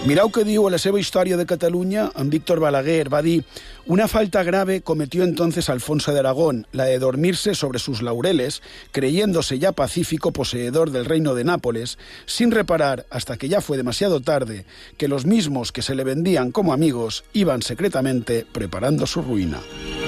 Mireu què diu a la seva història de Catalunya en Víctor Balaguer. Va dir: una falta grave cometió entonces Alfonso de Aragón, la de dormirse sobre sus laureles, creyéndose ya pacífico poseedor del reino de Nápoles, sin reparar, hasta que ya fue demasiado tarde, que los mismos que se le vendían como amigos iban secretamente preparando su ruina.